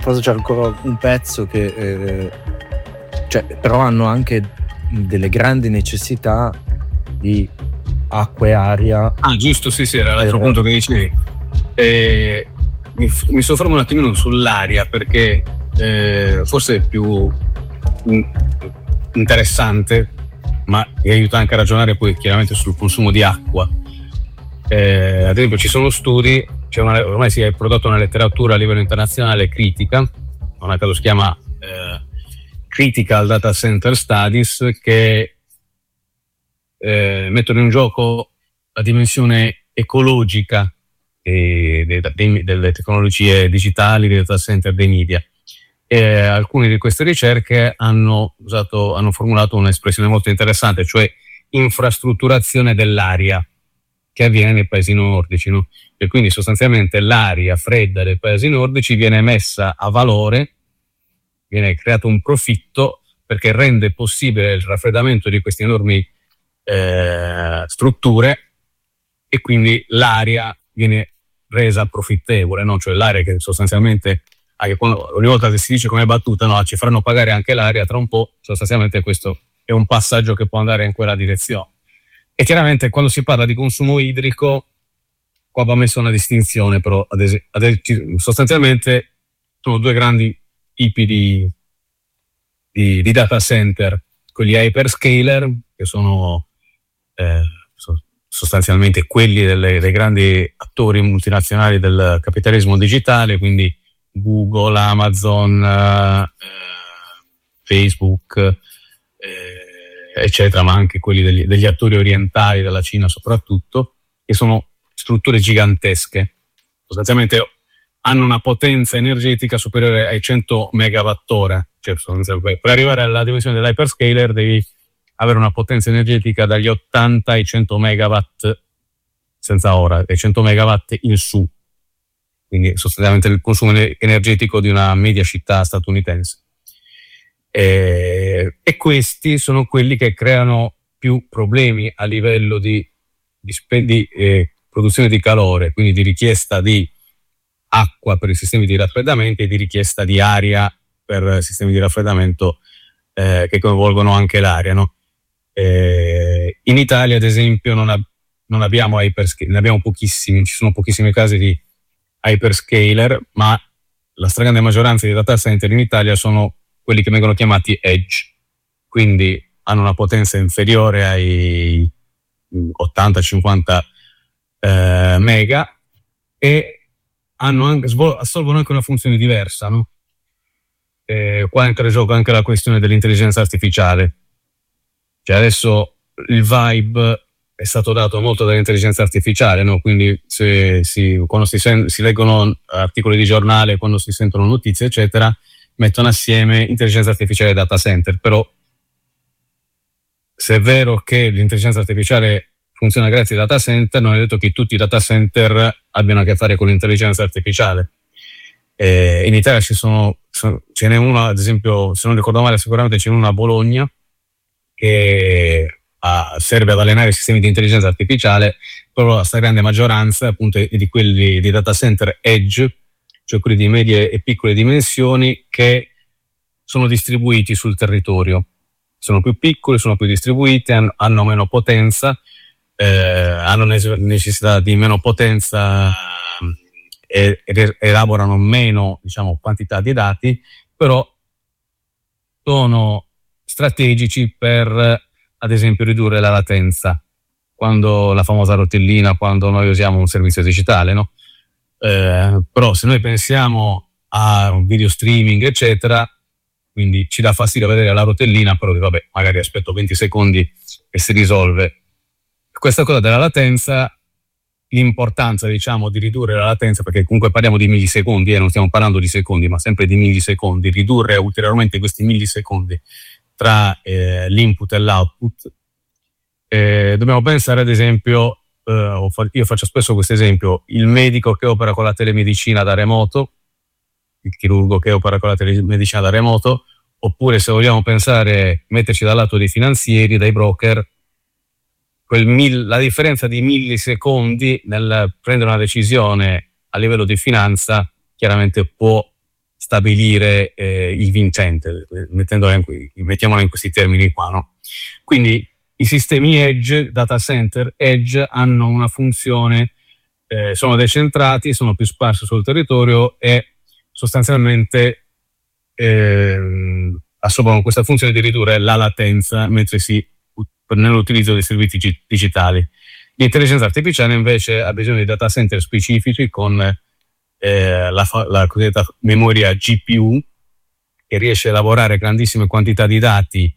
forse c'è ancora un pezzo che però hanno anche delle grandi necessità di acqua e aria. Giusto, sì, era l'altro punto che dicevi. Mi soffermo un attimino sull'aria, perché forse è più interessante, ma mi aiuta anche a ragionare poi chiaramente sul consumo di acqua. Ad esempio ci sono studi, ormai si è prodotto una letteratura a livello internazionale critica, non a caso si chiama Critical Data Center Studies, che mettono in gioco la dimensione ecologica delle tecnologie digitali, dei data center, dei media. Alcune di queste ricerche hanno formulato un'espressione molto interessante, cioè infrastrutturazione dell'aria, che avviene nei paesi nordici, no? E quindi sostanzialmente l'aria fredda dei paesi nordici viene messa a valore, viene creato un profitto, perché rende possibile il raffreddamento di queste enormi strutture, e quindi l'aria viene resa profittevole, no? Cioè l'aria che sostanzialmente, ogni volta che si dice come battuta, no, ci faranno pagare anche l'aria tra un po', sostanzialmente questo è un passaggio che può andare in quella direzione. E chiaramente quando si parla di consumo idrico, qua va messa una distinzione, però sostanzialmente sono due grandi tipi di data center, quelli hyperscaler, che sono sostanzialmente quelli dei grandi attori multinazionali del capitalismo digitale, quindi Google, Amazon, Facebook, eccetera, ma anche quelli degli attori orientali, della Cina soprattutto, che sono strutture gigantesche. Sostanzialmente hanno una potenza energetica superiore ai 100 megawattora. Cioè, per arrivare alla dimensione dell'hyperscaler devi avere una potenza energetica dagli 80 ai 100 megawatt senza ora, ai 100 megawatt in su. Quindi sostanzialmente il consumo energetico di una media città statunitense. E questi sono quelli che creano più problemi a livello di produzione di calore, quindi di richiesta di acqua per i sistemi di raffreddamento e di richiesta di aria per sistemi di raffreddamento che coinvolgono anche l'aria, no? In Italia, ad esempio, non abbiamo hyperscaler, ne abbiamo pochissimi, ci sono pochissimi casi di hyperscaler, ma la stragrande maggioranza dei data center in Italia sono quelli che vengono chiamati edge, quindi hanno una potenza inferiore ai 80-50 mega e assolvono anche una funzione diversa, no? Qua entra in gioco anche la questione dell'intelligenza artificiale. Cioè adesso il vibe è stato dato molto dall'intelligenza artificiale, no? Quindi quando si leggono articoli di giornale, quando si sentono notizie, eccetera, mettono assieme intelligenza artificiale e data center. Però se è vero che l'intelligenza artificiale funziona grazie ai data center, non è detto che tutti i data center abbiano a che fare con l'intelligenza artificiale. In Italia ce n'è una, ad esempio, se non ricordo male, sicuramente c'è una a Bologna che serve ad allenare i sistemi di intelligenza artificiale, però la stragrande maggioranza appunto è di quelli di data center edge, cioè quelli di medie e piccole dimensioni che sono distribuiti sul territorio. Sono più piccoli, sono più distribuiti, hanno meno potenza, hanno necessità di meno potenza e elaborano meno, diciamo, quantità di dati, però sono strategici per, ad esempio, ridurre la latenza, quando la famosa rotellina, quando noi usiamo un servizio digitale, no? Però se noi pensiamo a un video streaming, eccetera, quindi ci dà fastidio vedere la rotellina, però vabbè, magari aspetto 20 secondi e si risolve. Questa cosa della latenza, l'importanza, diciamo, di ridurre la latenza, perché comunque parliamo di millisecondi, non stiamo parlando di secondi, ma sempre di millisecondi, ridurre ulteriormente questi millisecondi tra l'input e l'output. Dobbiamo pensare, ad esempio, io faccio spesso questo esempio, il medico che opera con la telemedicina da remoto, il chirurgo che opera con la telemedicina da remoto, oppure se vogliamo pensare, metterci dal lato dei finanzieri, dai broker, la differenza di millisecondi nel prendere una decisione a livello di finanza chiaramente può stabilire il vincente, mettiamolo in questi termini qua, no? Quindi i sistemi edge, data center edge, hanno una funzione, sono decentrati, sono più sparsi sul territorio e sostanzialmente assolvono questa funzione di ridurre la latenza nell'utilizzo dei servizi digitali. L'intelligenza artificiale invece ha bisogno di data center specifici con la cosiddetta memoria GPU, che riesce a elaborare grandissime quantità di dati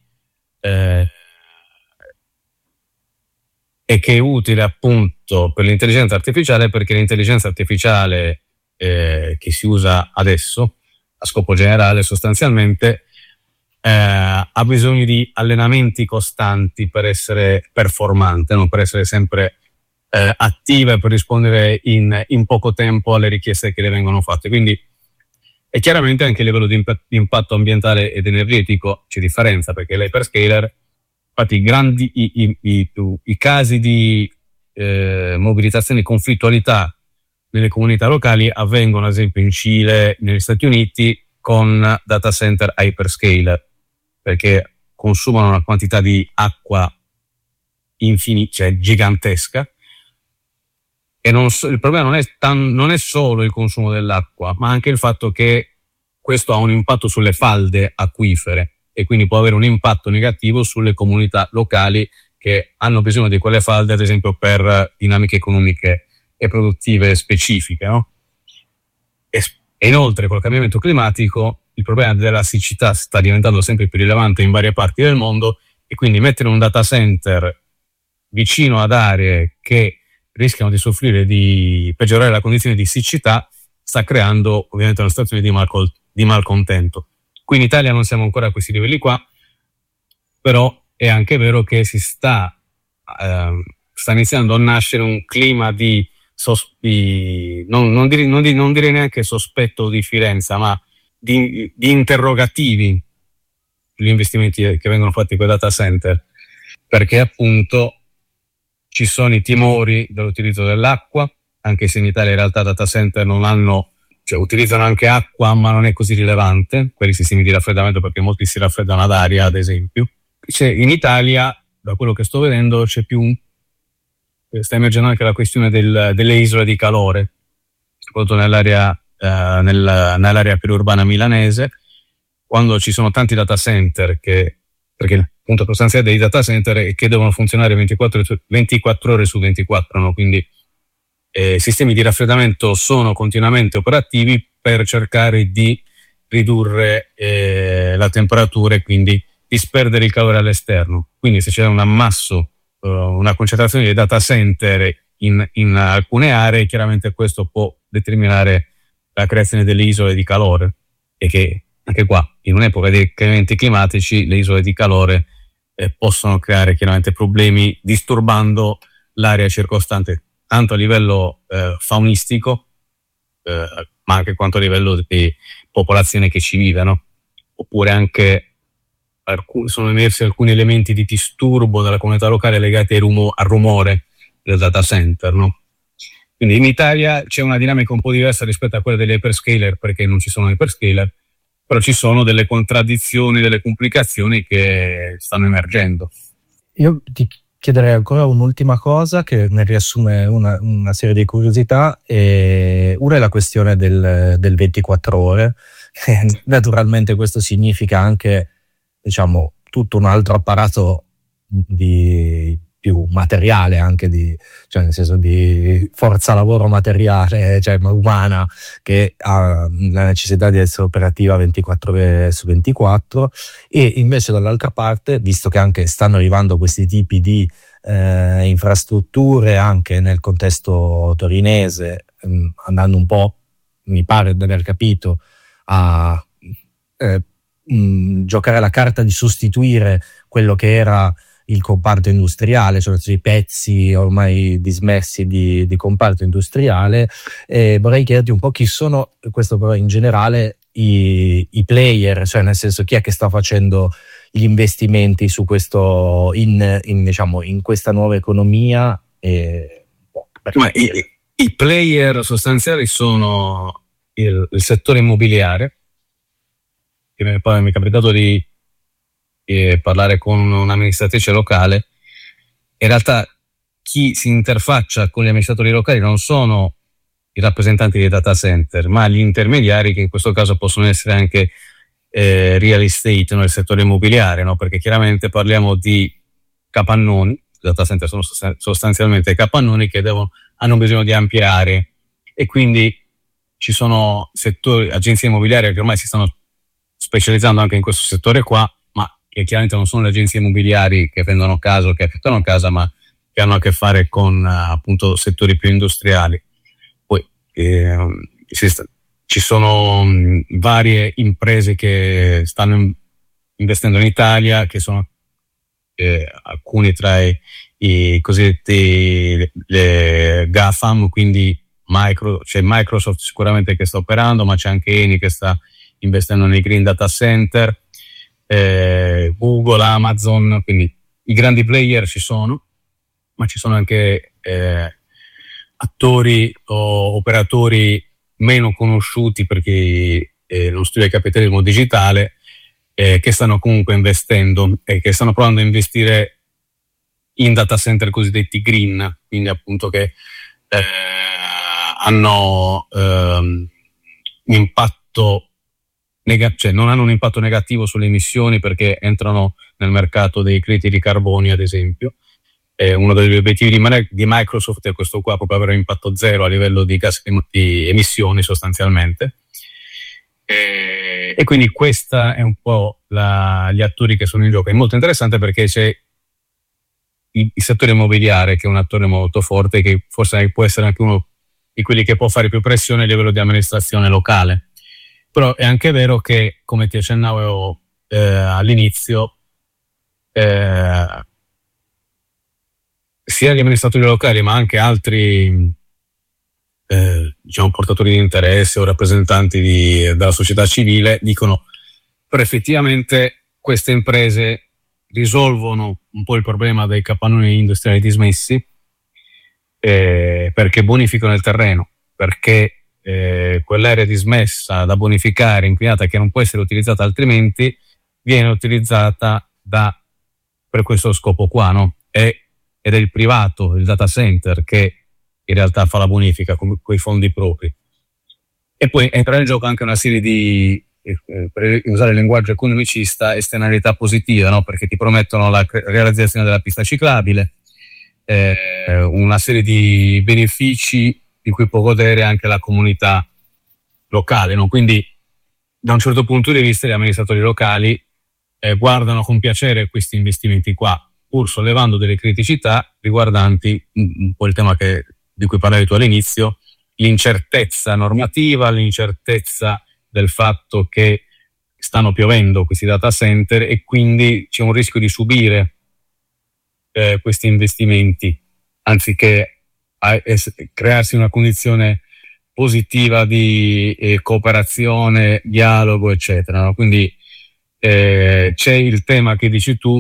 e che è utile appunto per l'intelligenza artificiale, perché l'intelligenza artificiale che si usa adesso a scopo generale sostanzialmente ha bisogno di allenamenti costanti per essere performante, non per essere sempre attiva e per rispondere in poco tempo alle richieste che le vengono fatte. Quindi e chiaramente anche a livello di impatto ambientale ed energetico c'è differenza, perché l'hyperscaler, infatti i casi di mobilitazione e conflittualità nelle comunità locali avvengono ad esempio in Cile, negli Stati Uniti, con data center hyperscaler, perché consumano una quantità di acqua cioè gigantesca, e il problema non è solo il consumo dell'acqua, ma anche il fatto che questo ha un impatto sulle falde acquifere e quindi può avere un impatto negativo sulle comunità locali che hanno bisogno di quelle falde, ad esempio per dinamiche economiche e produttive specifiche, no? E inoltre col cambiamento climatico il problema della siccità sta diventando sempre più rilevante in varie parti del mondo, e quindi mettere un data center vicino ad aree che rischiano di soffrire, di peggiorare la condizione di siccità, sta creando ovviamente una situazione di malcontento. Qui in Italia non siamo ancora a questi livelli qua, però è anche vero che sta iniziando a nascere un clima non direi neanche sospetto o diffidenza, ma di interrogativi sugli investimenti che vengono fatti con i data center, perché appunto ci sono i timori dell'utilizzo dell'acqua, anche se in Italia in realtà data center utilizzano anche acqua, ma non è così rilevante per i sistemi di raffreddamento, perché molti si raffreddano ad aria, ad esempio. In Italia, da quello che sto vedendo, sta emergendo anche la questione delle isole di calore, soprattutto nell'area periurbana milanese, quando ci sono tanti data center perché il punto sostanziale dei data center è che devono funzionare 24 ore su 24, no? Quindi sistemi di raffreddamento sono continuamente operativi per cercare di ridurre la temperatura e quindi disperdere il calore all'esterno. Quindi se c'è un ammasso, una concentrazione di data center in alcune aree, chiaramente questo può determinare la creazione delle isole di calore, e che anche qua in un'epoca di cambiamenti climatici le isole di calore possono creare chiaramente problemi, disturbando l'area circostante tanto a livello faunistico ma anche quanto a livello di popolazione che ci vive, no? Oppure anche sono emersi alcuni elementi di disturbo dalla comunità locale legati al rumore del data center, no? Quindi in Italia c'è una dinamica un po' diversa rispetto a quella degli hyperscaler, perché non ci sono hyperscaler, però ci sono delle contraddizioni, delle complicazioni che stanno emergendo. Io ti chiederei ancora un'ultima cosa che ne riassume una serie di curiosità. Una è la questione del 24 ore. Naturalmente questo significa anche, diciamo, tutto un altro apparato di più materiale, anche cioè nel senso di forza lavoro materiale, cioè umana, che ha la necessità di essere operativa 24 ore su 24, e invece dall'altra parte, visto che anche stanno arrivando questi tipi di infrastrutture anche nel contesto torinese, andando un po', mi pare di aver capito, a giocare la carta di sostituire quello che era il comparto industriale, cioè i pezzi ormai dismessi di comparto industriale. Vorrei chiederti un po' chi sono, questo però in generale, i player, cioè nel senso chi è che sta facendo gli investimenti su questo in questa nuova economia. Ma i player sostanziali sono il settore immobiliare, che poi mi è capitato di parlare con un'amministratrice locale, in realtà chi si interfaccia con gli amministratori locali non sono i rappresentanti dei data center, ma gli intermediari, che in questo caso possono essere anche real estate, nel settore immobiliare, no? Perché chiaramente parliamo di capannoni, i data center sono sostanzialmente capannoni che hanno bisogno di ampie aree, e quindi ci sono settori, agenzie immobiliari che ormai si stanno specializzando anche in questo settore qua, ma che chiaramente non sono le agenzie immobiliari che vendono casa o che affittano casa, ma che hanno a che fare con appunto settori più industriali. Poi ci sono varie imprese che stanno investendo in Italia, che sono alcuni tra i cosiddetti le GAFAM, quindi c'è Microsoft sicuramente che sta operando, ma c'è anche Eni che sta investendo nei green data center, Google, Amazon, quindi i grandi player ci sono, ma ci sono anche attori o operatori meno conosciuti perché non studia il capitalismo digitale, che stanno comunque investendo e che stanno provando a investire in data center cosiddetti green, quindi appunto che hanno un impatto cioè non hanno un impatto negativo sulle emissioni perché entrano nel mercato dei crediti di carbonio, ad esempio. Uno degli obiettivi di Microsoft è questo qua, proprio avere un impatto zero a livello di gas di emissioni sostanzialmente. E quindi questa è un po' gli attori che sono in gioco. È molto interessante perché c'è il settore immobiliare, che è un attore molto forte, che forse può essere anche uno di quelli che può fare più pressione a livello di amministrazione locale. Però è anche vero che, come ti accennavo all'inizio, sia gli amministratori locali ma anche altri diciamo portatori di interesse o rappresentanti della società civile dicono però effettivamente queste imprese risolvono un po' il problema dei capannoni industriali dismessi, perché bonificano il terreno, perché quell'area dismessa da bonificare, inquinata, che non può essere utilizzata altrimenti, viene utilizzata per questo scopo qua, no? Ed è il privato, il data center, che in realtà fa la bonifica con quei fondi propri. E poi entra in gioco anche una serie di, per usare il linguaggio economicista, esternalità positive, no? Perché ti promettono la realizzazione della pista ciclabile, una serie di benefici di cui può godere anche la comunità locale, no? Quindi da un certo punto di vista gli amministratori locali guardano con piacere questi investimenti qua, pur sollevando delle criticità riguardanti un po' il tema di cui parlavi tu all'inizio, l'incertezza normativa, l'incertezza del fatto che stanno piovendo questi data center e quindi c'è un rischio di subire questi investimenti anziché crearsi una condizione positiva di cooperazione, dialogo, eccetera, no? Quindi c'è il tema che dici tu,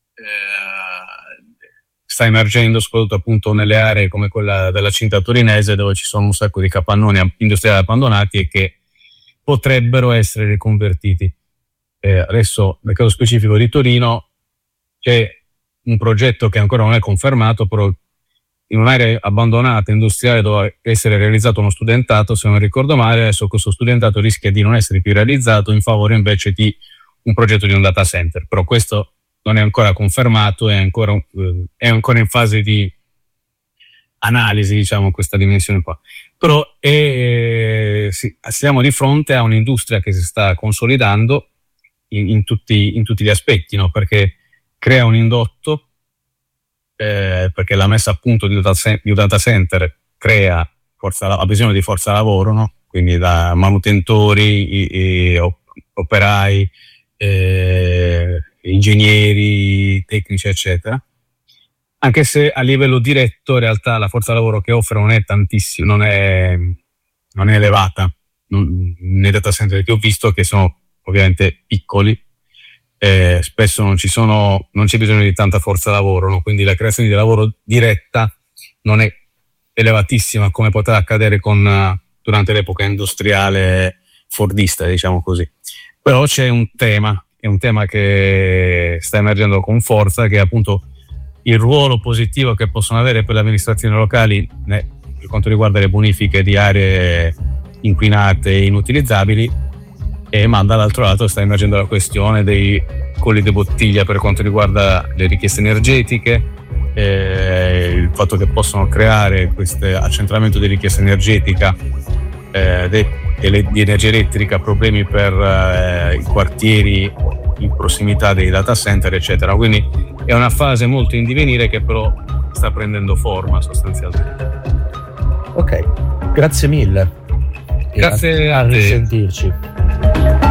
sta emergendo soprattutto appunto nelle aree come quella della Cinta Torinese, dove ci sono un sacco di capannoni industriali abbandonati e che potrebbero essere riconvertiti. Adesso nel caso specifico di Torino c'è un progetto che ancora non è confermato, però in un'area abbandonata industriale dove essere realizzato uno studentato, se non ricordo male. Adesso questo studentato rischia di non essere più realizzato in favore invece di un progetto di un data center, però questo non è ancora confermato, è ancora in fase di analisi, diciamo, questa dimensione qua. Però siamo di fronte a un'industria che si sta consolidando in tutti gli aspetti, no? Perché crea un indotto, perché la messa a punto di un data center ha bisogno di forza lavoro, no? Quindi da manutentori, operai, ingegneri, tecnici, eccetera. Anche se a livello diretto in realtà la forza lavoro che offre non è tantissimo, non è elevata. Nei data center che ho visto, che sono ovviamente piccoli, spesso non c'è bisogno di tanta forza lavoro, no? Quindi la creazione di lavoro diretta non è elevatissima come poteva accadere durante l'epoca industriale fordista, diciamo così. Però c'è un tema che sta emergendo con forza, che è appunto il ruolo positivo che possono avere per le amministrazioni locali per quanto riguarda le bonifiche di aree inquinate e inutilizzabili, ma dall'altro lato sta emergendo la questione dei colli di bottiglia per quanto riguarda le richieste energetiche, il fatto che possono creare questo accentramento di richiesta energetica di energia elettrica, problemi per i quartieri in prossimità dei data center, eccetera. Quindi è una fase molto in divenire che però sta prendendo forma sostanzialmente. Ok, grazie mille. Grazie a te. A risentirci.